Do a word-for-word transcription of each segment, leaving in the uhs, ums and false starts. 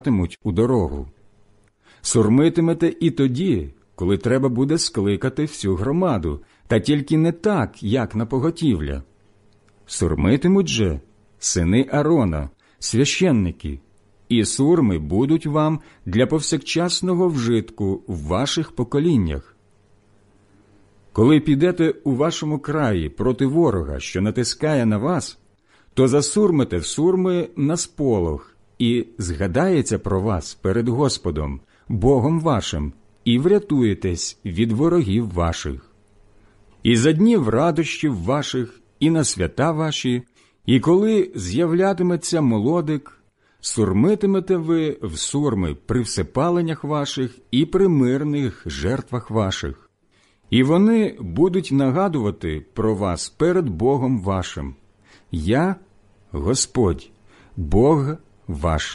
у дорогу. Сурмитимете і тоді, коли треба буде скликати всю громаду, та тільки не так, як на поготівля. Сурмитимуть же сини Аарона, священники, і сурми будуть вам для повсякчасного вжитку в ваших поколіннях. Коли підете у вашому краї проти ворога, що натискає на вас, то засурмите в сурми на сполох, і згадається про вас перед Господом, Богом вашим, і врятуєтесь від ворогів ваших. І за днів радощів ваших, і на свята ваші, і коли з'являтиметься молодик, сурмитимете ви в сурми при всепаленнях ваших і при мирних жертвах ваших. І вони будуть нагадувати про вас перед Богом вашим. Я – Господь, Бог ваш.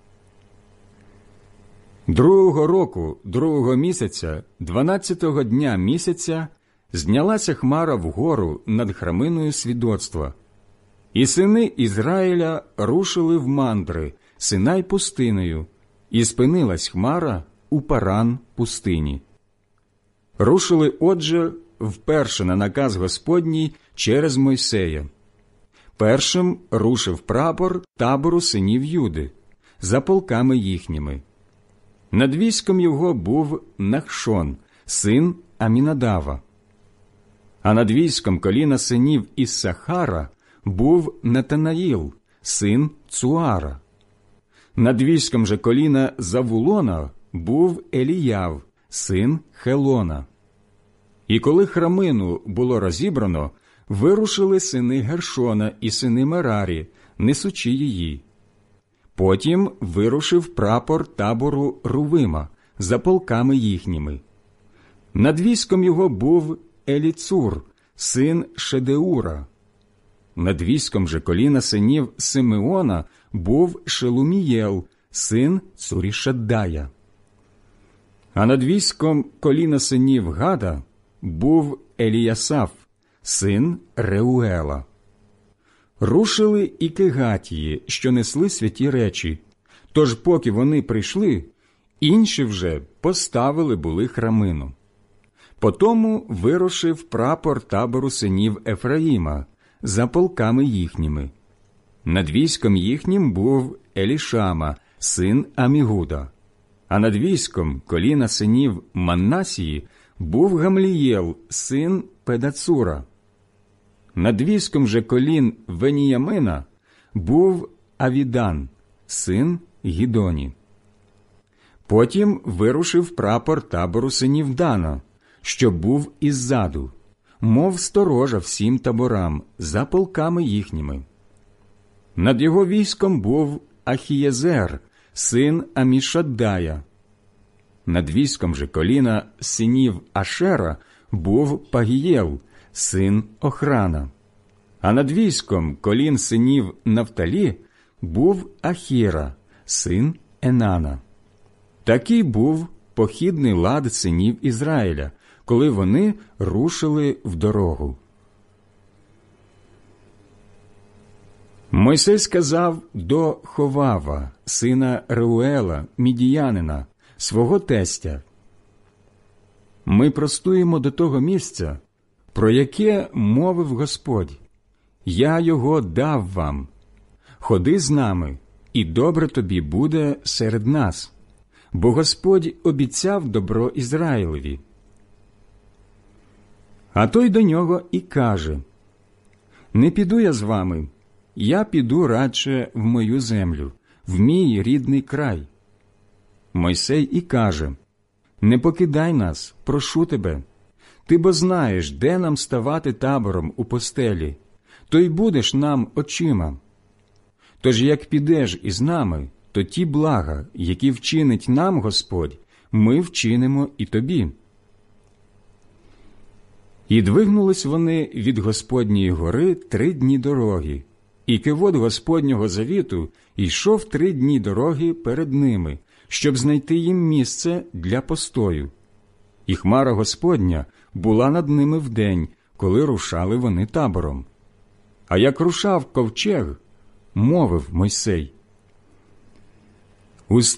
Другого року, другого місяця, дванадцятого дня місяця, знялася хмара вгору над храминою свідоцтва. І сини Ізраїля рушили в мандри, Синай пустиною, і спинилась хмара у Паран пустині. Рушили, отже, вперше на наказ Господній через Мойсея. Першим рушив прапор табору синів Юди, за полками їхніми. Над військом його був Нахшон, син Амінадава. А над військом коліна синів Іссахара був Натанаїл, син Цуара. Над військом же коліна Завулона був Еліяв, син Хелона. І коли храмину було розібрано, вирушили сини Гершона і сини Мерарі, несучи її. Потім вирушив прапор табору Рувима, за полками їхніми. Над військом його був Еліцур, син Шедеура. Над військом же коліна синів Симеона був Шелумієл, син Цурішаддая. А над військом коліна синів Гада був Еліясаф, син Реуела. Рушили і кегатії, що несли святі речі, тож поки вони прийшли, інші вже поставили були храмину. Потому вирушив прапор табору синів Ефраїма, за полками їхніми. Над військом їхнім був Елішама, син Амігуда. А над військом коліна синів Манасії був Гамлієл, син Педацура. Над військом же колін Веніямина був Авідан, син Гідоні. Потім вирушив прапор табору синів Дана, що був іззаду, мов сторожа всім таборам, за полками їхніми. Над його військом був Ахієзер, син Амішаддая. Над військом же коліна синів Ашера був Пагієл, син Охрана. А над військом колін синів Нафталі був Ахіра, син Енана. Такий був похідний лад синів Ізраїля, коли вони рушили в дорогу. Мойсей сказав до Ховава, сина Реуела, мідіянина, свого тестя: «Ми простуємо до того місця, про яке мовив Господь. Я його дав вам. Ходи з нами, і добре тобі буде серед нас, бо Господь обіцяв добро Ізраїлеві». А той до нього і каже: «Не піду я з вами, я піду радше в мою землю, в мій рідний край». Мойсей і каже: «Не покидай нас, прошу тебе. Ти бо знаєш, де нам ставати табором у постелі, то й будеш нам очима. Тож як підеш із нами, то ті блага, які вчинить нам Господь, ми вчинимо і тобі». І двигнулись вони від Господньої гори три дні дороги, і кивот Господнього завіту йшов три дні дороги перед ними, щоб знайти їм місце для постою. І хмара Господня була над ними вдень, коли рушали вони табором. А як рушав ковчег, мовив Мойсей: у